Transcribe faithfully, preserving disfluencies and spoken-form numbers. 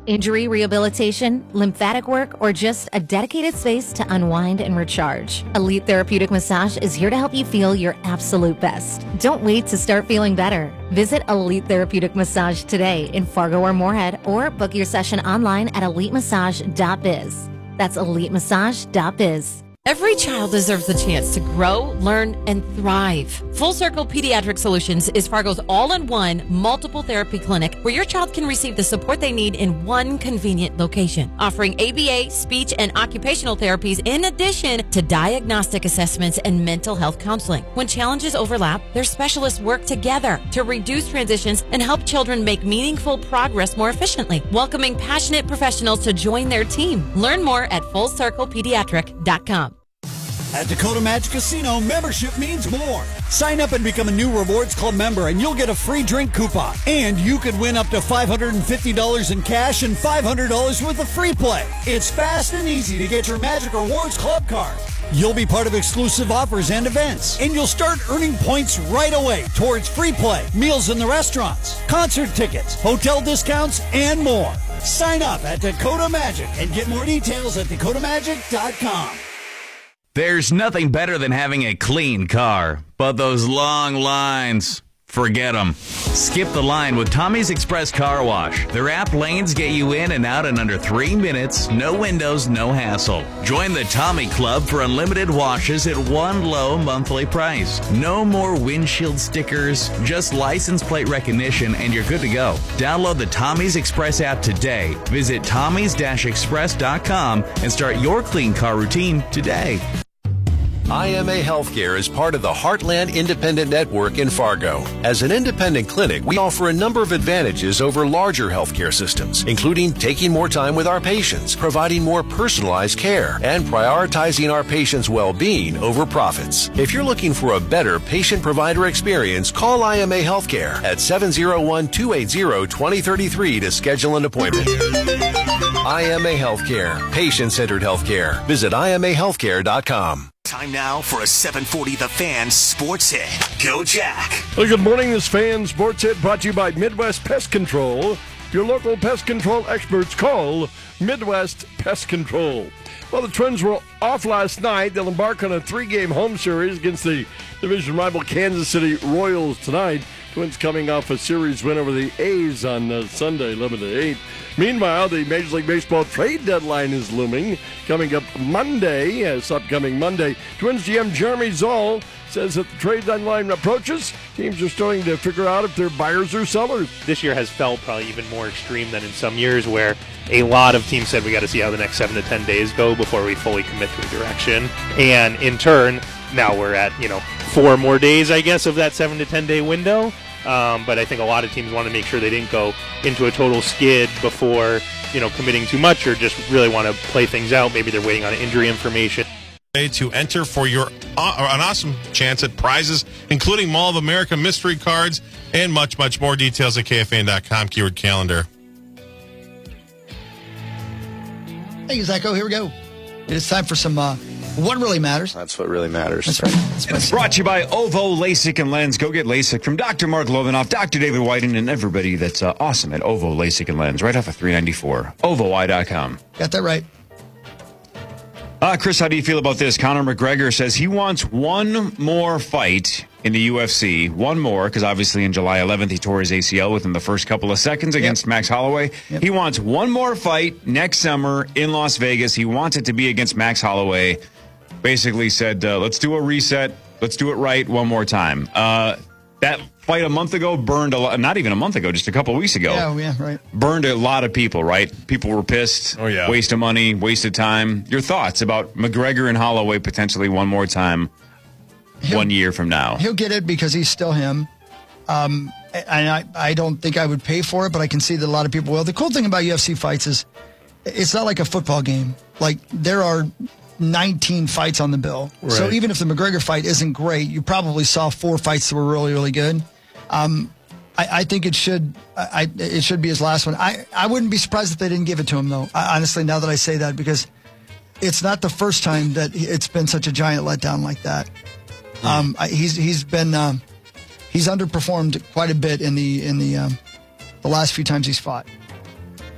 injury rehabilitation, lymphatic work, or just a dedicated space to unwind and recharge, Elite Therapeutic Massage is here to help you feel your absolute best. Don't wait to start feeling better. Visit Elite Therapeutic Massage today in Fargo or Moorhead, or book your session online at elite massage dot biz. That's elite massage dot biz. Every child deserves the chance to grow, learn, and thrive. Full Circle Pediatric Solutions is Fargo's all-in-one multiple therapy clinic where your child can receive the support they need in one convenient location, offering A B A, speech, and occupational therapies in addition to diagnostic assessments and mental health counseling. When challenges overlap, their specialists work together to reduce transitions and help children make meaningful progress more efficiently, welcoming passionate professionals to join their team. Learn more at full circle pediatric dot com. At Dakota Magic Casino, membership means more. Sign up and become a new Rewards Club member, and you'll get a free drink coupon. And you could win up to five hundred fifty dollars in cash and five hundred dollars worth of free play. It's fast and easy to get your Magic Rewards Club card. You'll be part of exclusive offers and events, and you'll start earning points right away towards free play, meals in the restaurants, concert tickets, hotel discounts, and more. Sign up at Dakota Magic and get more details at dakota magic dot com. There's nothing better than having a clean car, but those long lines, forget them. Skip the line with Tommy's Express Car Wash. Their app lanes get you in and out in under three minutes, no windows, no hassle. Join the Tommy Club for unlimited washes at one low monthly price. No more windshield stickers, just license plate recognition, and you're good to go. Download the Tommy's Express app today. Visit tommys dash express dot com and start your clean car routine today. I M A Healthcare is part of the Heartland Independent Network in Fargo. As an independent clinic, we offer a number of advantages over larger healthcare systems, including taking more time with our patients, providing more personalized care, and prioritizing our patients' well-being over profits. If you're looking for a better patient-provider experience, call I M A Healthcare at seven oh one, two eight zero, two oh three three to schedule an appointment. I M A Healthcare, patient-centered healthcare. Visit I M A healthcare dot com. Time now for a seven forty The Fan Sports Hit. Go Jack. Well, good morning. This Fan Sports Hit brought to you by Midwest Pest Control. Your local pest control experts, call Midwest Pest Control. Well, the Twins were off last night. They'll embark on a three-game home series against the division rival Kansas City Royals tonight. Twins coming off a series win over the A's on uh, Sunday, eleven to eight. Meanwhile, the Major League Baseball trade deadline is looming. Coming up Monday, this upcoming Monday, Twins G M Jeremy Zoll says that the trade deadline approaches, teams are starting to figure out if they're buyers or sellers. This year has felt probably even more extreme than in some years where a lot of teams said we got to see how the next seven to ten days go before we fully commit to a direction. And in turn, now we're at, you know, four more days, I guess, of that seven to ten day window. Um, but I think a lot of teams want to make sure they didn't go into a total skid before, you know, committing too much or just really want to play things out. Maybe they're waiting on injury information. To enter for your uh, an awesome chance at prizes, including Mall of America mystery cards and much, much more. Details at K F A N dot com, keyword calendar. Hey, Zacko, here we go. It's time for some uh, What Really Matters. That's what really matters. That's right. That's and it's brought to you by Ovo LASIK and Lens. Go get LASIK from Doctor Mark Lovenoff, Doctor David Whiten, and everybody that's uh, awesome at Ovo LASIK and Lens, right off of three ninety-four. ovo i dot com. Got that right. Uh, Chris, how do you feel about this? Conor McGregor says he wants one more fight in the U F C. One more, because obviously in July eleventh he tore his A C L within the first couple of seconds against yep. Max Holloway. Yep. He wants one more fight next summer in Las Vegas. He wants it to be against Max Holloway. Basically said, uh, let's do a reset. Let's do it right one more time. Uh, that fight a month ago burned a lot. Not even a month ago, just a couple of weeks ago. Yeah, yeah, right. Burned a lot of people, right? People were pissed. Oh, yeah. Waste of money, wasted time. Your thoughts about McGregor and Holloway potentially one more time he'll, one year from now? He'll get it because he's still him. Um, and I, I don't think I would pay for it, but I can see that a lot of people will. The cool thing about U F C fights is it's not like a football game. Like, there are nineteen fights on the bill. Right. So even if the McGregor fight isn't great, you probably saw four fights that were really, really good. Um, I, I think it should I, it should be his last one. I, I wouldn't be surprised if they didn't give it to him, though, I, honestly, now that I say that, because it's not the first time that it's been such a giant letdown like that. Mm. Um, I, he's he's been um, he's underperformed quite a bit in the in the um, the last few times he's fought.